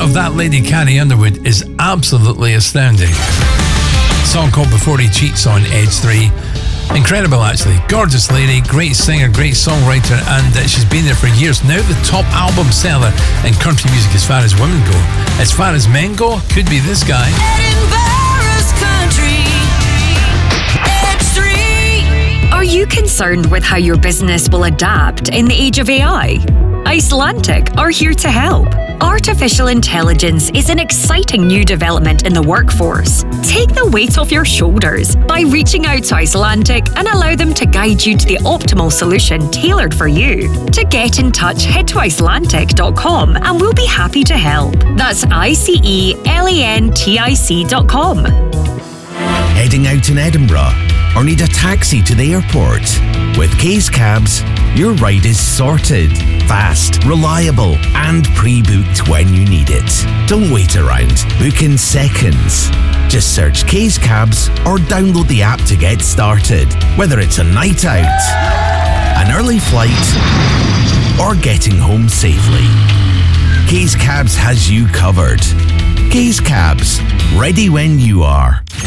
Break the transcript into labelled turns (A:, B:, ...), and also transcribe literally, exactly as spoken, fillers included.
A: of that lady Carrie Underwood is absolutely astounding. A song called Before He Cheats on Edge three. Incredible, actually. Gorgeous lady, great singer, great songwriter, and uh, she's been there for years. Now the top album seller in country music as far as women go. As far as men go, could be this guy.
B: Edinburgh's country, Edge three.
C: Are you concerned with how your business will adapt in the age of A I? Icelantic are here to help. Artificial intelligence is an exciting new development in the workforce. Take the weight off your shoulders by reaching out to Icelantic and allow them to guide you to the optimal solution tailored for you. To get in touch, head to Icelantic dot com and we'll be happy to help. That's I C E L A N T I C dot com.
D: Heading out in Edinburgh or need a taxi to the airport? With Case Cabs, your ride is sorted, fast, reliable, and pre-booked when you need it. Don't wait around. Book in seconds. Just search Case Cabs or download the app to get started. Whether it's a night out, an early flight, or getting home safely, Case Cabs has you covered. Case Cabs, ready when you are.